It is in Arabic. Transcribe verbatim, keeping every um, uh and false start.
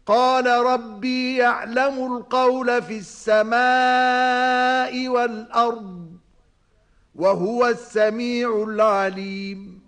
قال ربي يعلم القول في السماء والأرض وهو السميع العليم